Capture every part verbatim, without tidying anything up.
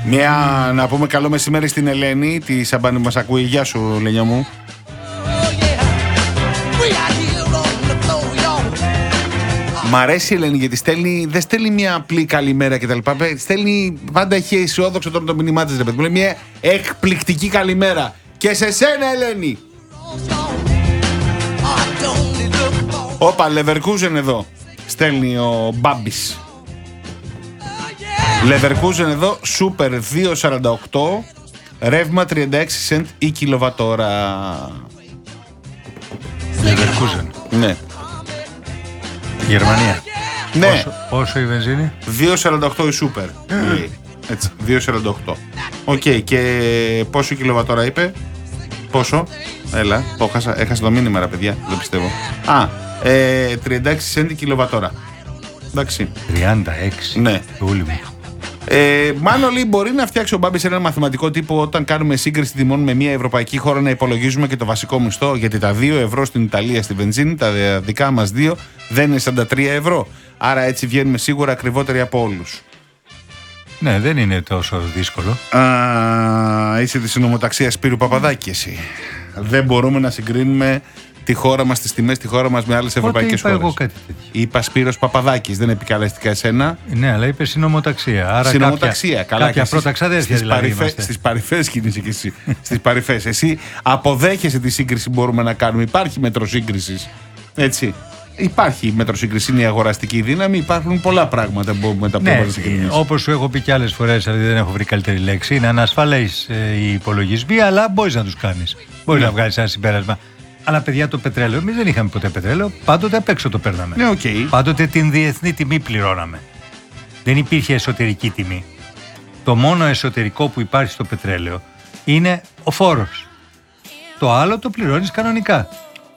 Μια, να πούμε καλό μεσημέρι στην Ελένη, τη Σαμπάνη που μας ακούει. Γεια σου, Λένια μου. Μ' αρέσει η Ελένη γιατί στέλνει, δεν στέλνει μια απλή καλημέρα κτλ. Στέλνει, πάντα έχει αισιόδοξο τώρα το μήνυμά της. Μου λέει μια εκπληκτική καλημέρα. Και σε σένα, Ελένη. Όπα, Λεβερκούζεν εδώ. Στέλνει ο Μπάμπης. Λεβερκούζεν εδώ, Σούπερ δύο σαράντα οκτώ, ρεύμα τριάντα έξι σεντ η κιλοβατόρα. Λεβερκούζεν. Ναι. Γερμανία. Ναι. Πόσο, πόσο η βενζίνη? δύο σαράντα οκτώ η Σούπερ. Έτσι, δύο σαράντα οκτώ. Οκ, okay, και πόσο κιλοβατόρα είπε? Πόσο? Έλα, το έχασα, έχασα το μήνυμα, ρε παιδιά, δεν πιστεύω. Α, ε, τριάντα έξι σεντ η κιλοβατόρα. Εντάξει. τριάντα έξι. Ναι. Ούλη μου. Ε, μάλλον λέει, μπορεί να φτιάξει ο Μπάμπης ένα μαθηματικό τύπο όταν κάνουμε σύγκριση τιμών με μια ευρωπαϊκή χώρα να υπολογίζουμε και το βασικό μισθό. Γιατί τα δύο ευρώ στην Ιταλία στη βενζίνη, τα δικά μας δύο, δεν είναι σαράντα τρία ευρώ. Άρα έτσι βγαίνουμε σίγουρα ακριβότεροι από όλους. Ναι, δεν είναι τόσο δύσκολο. Α, είσαι τη συνομοταξία Σπύρου Παπαδάκη εσύ. Δεν μπορούμε να συγκρίνουμε τη χώρα μας, τις τιμές τη χώρα μας με άλλες ευρωπαϊκές χώρες. Εγώ κάτι τέτοιο. Είπα Σπύρος Παπαδάκης, δεν επικαλέστηκα εσένα. Ναι, αλλά είπε συνομοταξία. Άρα συνομοταξία, κάποια, καλά. Κάποια πρώτα ξαδέρφια δηλαδή είμαστε. Στις παρυφές κινείσαι και εσύ. Στις παρυφές. Εσύ αποδέχεσαι τη σύγκριση που μπορούμε να κάνουμε. Υπάρχει μέτρο σύγκρισης. Έτσι. Υπάρχει μέτρο σύγκριση, είναι η αγοραστική δύναμη. Υπάρχουν πολλά πράγματα που μπορούμε τα ναι, να συγκρίνουμε. Όπως σου έχω πει και άλλες φορές, αλλά δεν έχω βρει καλύτερη λέξη, είναι ανασφαλές ε, οι υπολογισμοί, αλλά μπορείς να τους κάνεις. Μπορείς ναι. να βγάλεις ένα συμπέρασμα. Αλλά παιδιά, το πετρέλαιο, εμείς δεν είχαμε ποτέ πετρέλαιο, πάντοτε απ' έξω το παίρναμε. Ναι, okay. Πάντοτε την διεθνή τιμή πληρώναμε. Δεν υπήρχε εσωτερική τιμή. Το μόνο εσωτερικό που υπάρχει στο πετρέλαιο είναι ο φόρος. Το άλλο το πληρώνεις κανονικά.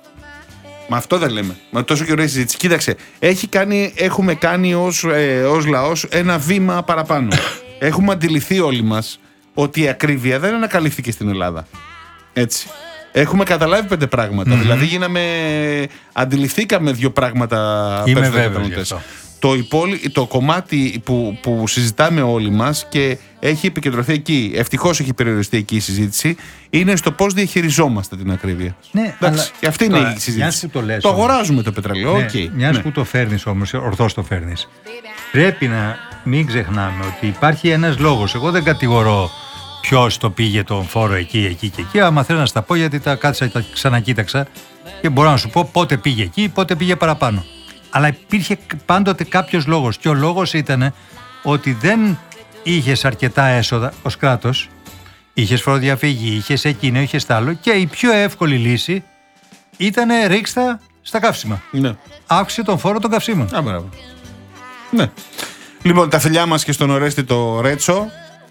Μα αυτό δεν λέμε. Μα τόσο και ωραία συζήτηση. Κοίταξε, έχει κάνει, έχουμε κάνει ως, ε, ως λαός ένα βήμα παραπάνω. Έχουμε αντιληφθεί όλοι μας ότι η ακρίβεια δεν ανακαλύφθηκε στην Ελλάδα. Έτσι. Έχουμε καταλάβει πέντε πράγματα. Mm-hmm. Δηλαδή, γίναμε, αντιληφθήκαμε δύο πράγματα. Είμαι βέβαιος γι' αυτό. Το, υπόλοι, το κομμάτι που, που συζητάμε όλοι μας και έχει επικεντρωθεί εκεί, ευτυχώς έχει περιοριστεί εκεί η συζήτηση, είναι στο πώς διαχειριζόμαστε την ακρίβεια. Ναι, εντάξει, αλλά και αυτή είναι τώρα, η συζήτηση. Το, λες, το αγοράζουμε το πετρέλαιο. Ναι, okay. Μιας ναι. που το φέρνεις όμως, ορθώς το φέρνεις, πρέπει να μην ξεχνάμε ότι υπάρχει ένας λόγος. Εγώ δεν κατηγορώ ποιος το πήγε τον φόρο εκεί, εκεί και εκεί. Άμα θέλω να στα πω, γιατί τα κάτσα και τα ξανακοίταξα και μπορώ να σου πω πότε πήγε εκεί, πότε πήγε παραπάνω. Αλλά υπήρχε πάντοτε κάποιος λόγος και ο λόγος ήταν ότι δεν είχες αρκετά έσοδα ως κράτος, είχες φοροδιαφυγή, είχες εκείνο, είχες τ' άλλο και η πιο εύκολη λύση ήταν ρίξτα στα καύσιμα. Ναι. Αύξησε τον φόρο των καυσίμων. Α, μπράβο. Ναι. Λοιπόν, τα φιλιά μας και στον Ορέστη το Ρέτσο.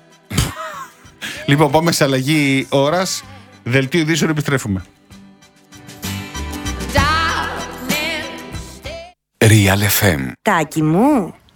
Λοιπόν, πάμε σε αλλαγή ώρας. Δελτίο ειδήσεων, επιστρέφουμε. Real εφ εμ. Τάκι μου,